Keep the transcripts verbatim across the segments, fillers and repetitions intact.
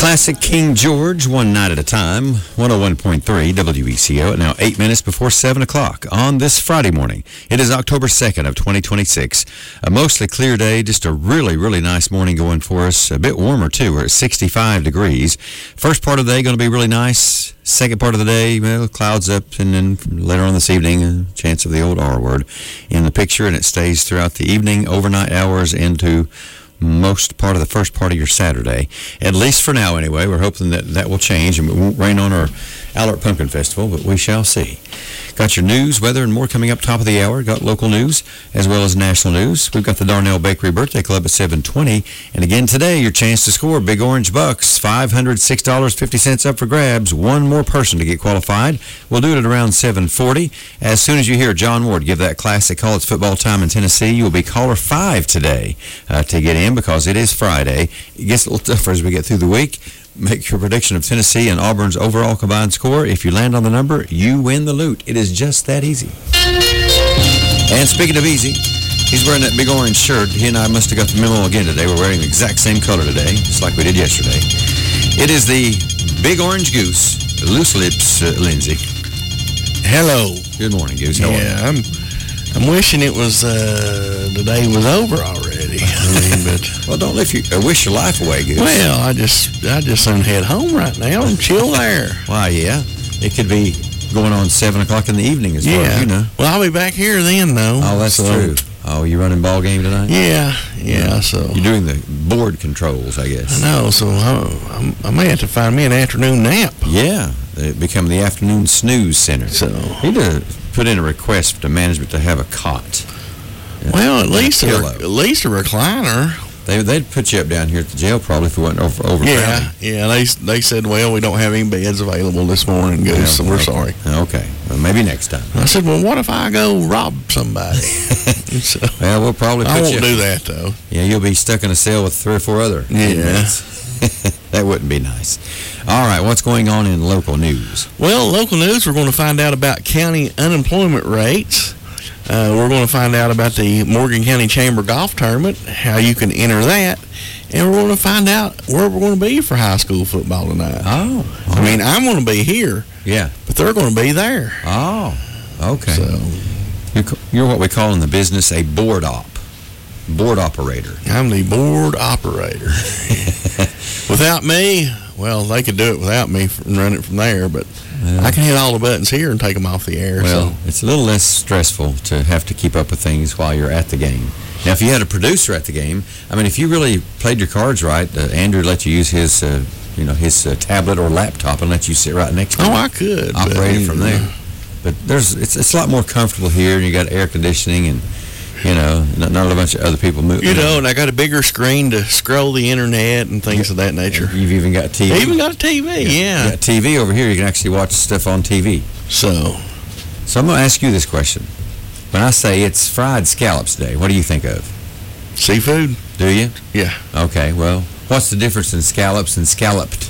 Classic King George, One Night at a Time, one oh one point three W E C O, now eight minutes before seven o'clock on this Friday morning. It is October second of twenty twenty-six. A mostly clear day, just a really, really nice morning going for us. A bit warmer, too. We're at sixty-five degrees. First part of the day going to be really nice. Second part of the day, well, clouds up, and then later on this evening, a chance of the old R word in the picture, and it stays throughout the evening, overnight hours into most part of the first part of your Saturday, at least for now anyway. We're hoping that that will change and it won't rain on our Allert Pumpkin Festival, but we shall see. Got your news, weather, and more coming up top of the hour. Got local news as well as national news. We've got the Darnell Bakery Birthday Club at seven twenty, and again today, your chance to score Big Orange Bucks, five hundred six dollars and fifty cents up for grabs. One more person to get qualified. We'll do it at around seven forty. As soon as you hear John Ward give that classic call, it's football time in Tennessee. You'll be caller five today uh, to get in, because it is Friday. It gets a little tougher as we get through the week. Make your prediction of Tennessee and Auburn's overall combined score. If you land on the number, you win the loot. It is just that easy. And speaking of easy, he's wearing that big orange shirt. He and I must have got the memo again today. We're wearing the exact same color today, just like we did yesterday. It is the Big Orange Goose, Loose Lips uh, Lindsay. Hello. Good morning, Goose. How yeah, are you? I'm I'm wishing it was, uh, the day was over already. I mean, but... Well, don't live your, uh, wish your life away, Goose. Well, I just, I just soon head home right now and chill there. Why, yeah. It could be going on seven o'clock in the evening as yeah. far as you know. Well, I'll be back here then, though. Oh, that's so. true. Oh, you running ball game tonight? Yeah, yeah, so... You're doing the board controls, I guess. I know, so I, I may have to find me an afternoon nap. Yeah, it become the afternoon snooze center. So... You need to put in a request to management to have a cot. Well, at least a, a at least a recliner. They, they'd put you up down here at the jail probably if it wasn't over, overcrowded. Yeah, yeah, they, they said, well, we don't have any beds available this morning, Goose, yeah, so we're okay. sorry. Okay, well, maybe next time. I said, well, what if I go rob somebody? so, well, we'll probably put I won't you, do that, though. Yeah, you'll be stuck in a cell with three or four other yeah. inmates. That wouldn't be nice. All right, what's going on in local news? Well, local news, we're going to find out about county unemployment rates. Uh, we're going to find out about the Morgan County Chamber Golf Tournament, how you can enter that, and we're going to find out where we're going to be for high school football tonight. Oh. I mean, I'm going to be here. Yeah. But they're going to be there. Oh, okay. So, you're, you're what we call in the business a board op, board operator. I'm the board operator. Without me, well, they could do it without me and run it from there, but well, I can hit all the buttons here and take them off the air. Well, so. It's a little less stressful to have to keep up with things while you're at the game. Now, if you had a producer at the game, I mean, if you really played your cards right, uh, Andrew let you use his, uh, you know, his uh, tablet or laptop and let you sit right next to oh, him. Oh, I could. Operate it from there. But there's, it's, it's a lot more comfortable here, and you got air conditioning and, you know, not, not a bunch of other people moving. You know, and I got a bigger screen to scroll the internet and things of that nature. You've even got T V. I even got a T V, yeah. yeah. You got T V over here. You can actually watch stuff on T V. So, so I'm going to ask you this question. When I say it's Fried Scallops Day, what do you think of? Seafood. Do you? Yeah. Okay, well, what's the difference in scallops and scalloped?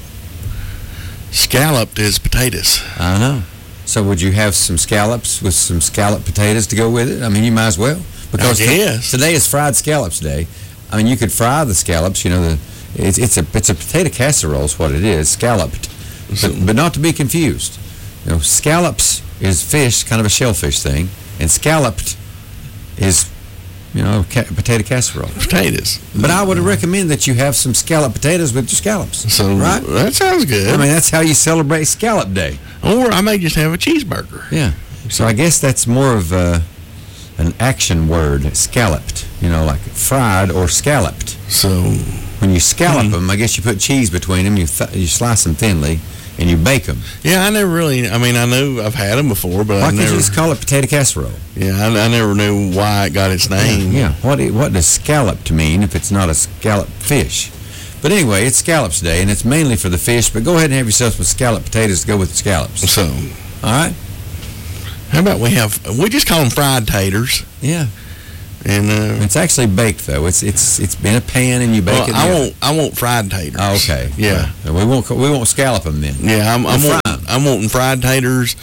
Scalloped is potatoes. I know. So would you have some scallops with some scalloped potatoes to go with it? I mean, you might as well. Because yes. today is Fried Scallops Day. I mean, you could fry the scallops. You know, the it's, it's a it's a potato casserole is what it is, scalloped. But, but not to be confused. You know, scallops is fish, kind of a shellfish thing, and scalloped is, you know, ca potato casserole. Potatoes. But I would recommend that you have some scalloped potatoes with your scallops. So, right? That sounds good. I mean, that's how you celebrate Scallop Day. Or I may just have a cheeseburger. Yeah. So I guess that's more of a, an action word, scalloped. You know, like fried or scalloped. So when you scallop hmm. them, I guess you put cheese between them, you, th you slice them thinly, and you bake them. Yeah, I never really, I mean, I knew I've had them before, but why I never. Why can't you just call it potato casserole? Yeah, I, I never knew why it got its name. Yeah, what, what does scalloped mean if it's not a scalloped fish? But anyway, it's Scallops Day, and it's mainly for the fish, but go ahead and have yourself some scalloped potatoes to go with the scallops. So, all right? How about we have, we just call them fried taters. Yeah. And uh, it's actually baked, though. It's it's it's in a pan, and you bake well, it. I in. want I want fried taters. Oh, okay. Yeah. Well, we won't we won't scallop them then. Yeah, I'm I'm, want, I'm wanting fried taters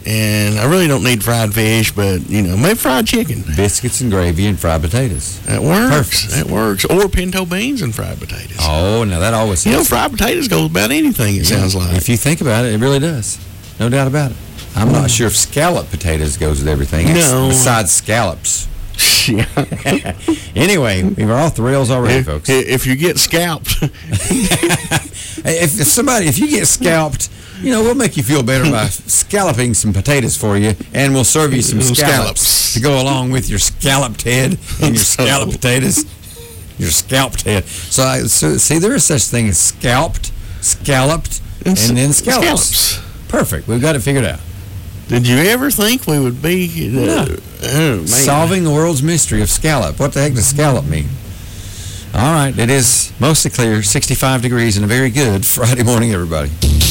And I really don't need fried fish, but, you know, maybe fried chicken. Biscuits and gravy and fried potatoes. That works. Perfect. That works. Or pinto beans and fried potatoes. Oh, now that always You know, helps. fried potatoes goes about anything, it sounds like. If you think about it, it really does. No doubt about it. I'm not sure if scallop potatoes goes with everything. No. Besides scallops. Yeah. Anyway, we were off the rails already, if, folks. if you get scalped. if, if somebody, if you get scalped, you know, we'll make you feel better by scalloping some potatoes for you, and we'll serve you some scallops, Scallops. to go along with your scalloped head and your scalloped potatoes. Your scalped head. So, I, so, see, there is such thing as scalped, scalloped, and then scallops. Scallops. Perfect. We've got it figured out. Did you ever think we would be uh, No. oh, man. Solving the world's mystery of scallop. What the heck does scallop mean? All right, it is mostly clear, sixty-five degrees, and a very good Friday morning, everybody.